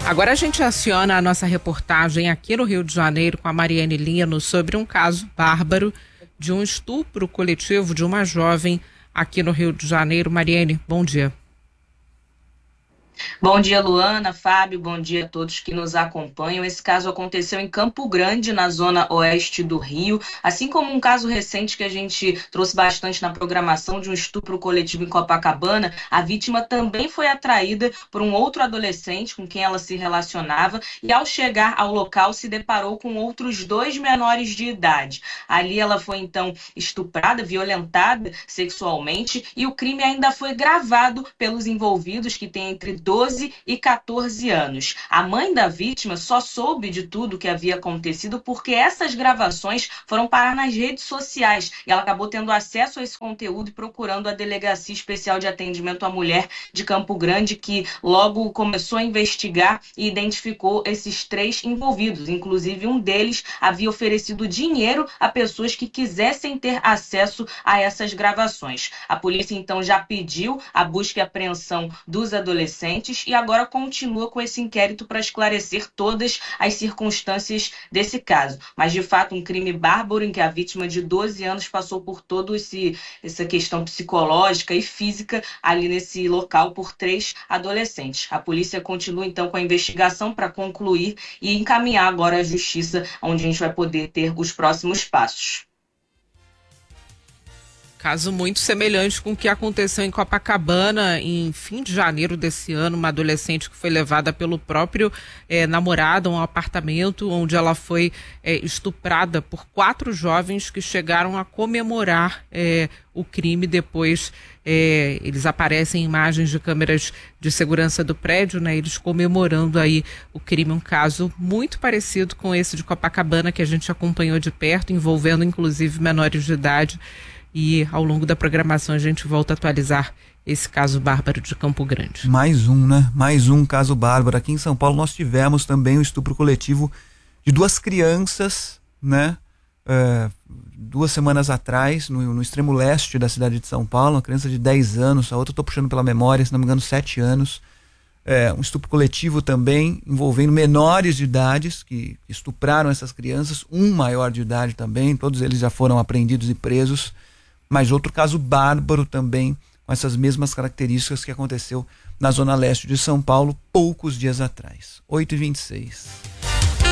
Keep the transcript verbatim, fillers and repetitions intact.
Agora a gente aciona a nossa reportagem aqui no Rio de Janeiro com a Mariane Lino sobre um caso bárbaro de um estupro coletivo de uma jovem aqui no Rio de Janeiro. Mariane, bom dia. Bom dia, Luana, Fábio, bom dia a todos que nos acompanham. Esse caso aconteceu em Campo Grande, na zona oeste do Rio, assim como um caso recente que a gente trouxe bastante na programação de um estupro coletivo em Copacabana. A vítima também foi atraída por um outro adolescente com quem ela se relacionava e, ao chegar ao local, se deparou com outros dois menores de idade. Ali ela foi então estuprada, violentada sexualmente, e o crime ainda foi gravado pelos envolvidos, que têm entre doze e quatorze anos. A mãe da vítima só soube de tudo que havia acontecido porque essas gravações foram parar nas redes sociais e ela acabou tendo acesso a esse conteúdo e procurando a Delegacia Especial de Atendimento à Mulher de Campo Grande, que logo começou a investigar e identificou esses três envolvidos. Inclusive, um deles havia oferecido dinheiro a pessoas que quisessem ter acesso a essas gravações. A polícia então já pediu a busca e apreensão dos adolescentes e agora continua com esse inquérito para esclarecer todas as circunstâncias desse caso. Mas, de fato, um crime bárbaro em que a vítima de doze anos passou por toda essa questão psicológica e física ali nesse local por três adolescentes. A polícia continua, então, com a investigação para concluir e encaminhar agora à justiça, onde a gente vai poder ter os próximos passos. Caso muito semelhante com o que aconteceu em Copacabana em fim de janeiro desse ano, uma adolescente que foi levada pelo próprio eh, namorado a um apartamento onde ela foi eh, estuprada por quatro jovens que chegaram a comemorar eh, o crime. Depois eh, eles aparecem em imagens de câmeras de segurança do prédio, né, eles comemorando aí o crime. Um caso muito parecido com esse de Copacabana que a gente acompanhou de perto, envolvendo inclusive menores de idade. E ao longo da programação a gente volta a atualizar esse caso bárbaro de Campo Grande. Mais um, né? Mais um caso bárbaro. Aqui em São Paulo nós tivemos também o estupro coletivo de duas crianças, né? É, duas semanas atrás, no, no extremo leste da cidade de São Paulo, uma criança de dez anos, a outra eu tô puxando pela memória, se não me engano, sete anos. É, um estupro coletivo também envolvendo menores de idades que estupraram essas crianças, um maior de idade também, todos eles já foram apreendidos e presos. Mas outro caso bárbaro também, com essas mesmas características, que aconteceu na zona leste de São Paulo poucos dias atrás. oito e vinte e seis.